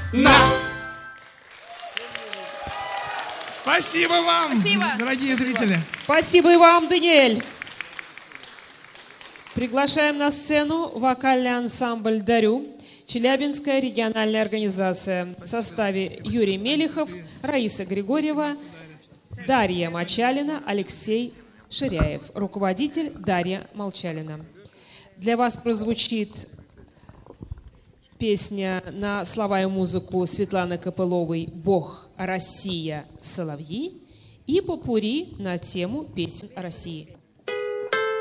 на. Спасибо вам, дорогие зрители. Спасибо и вам, Даниэль. Приглашаем на сцену вокальный ансамбль «Дарю», Челябинская региональная организация в составе Юрий Мелихов, Раиса Григорьева, Дарья Мочалина, Алексей Ширяев, руководитель Дарья Молчалина. Для вас прозвучит песня на слова и музыку Светланы Копыловой «Бог, Россия, соловьи» и попурри на тему песен о России.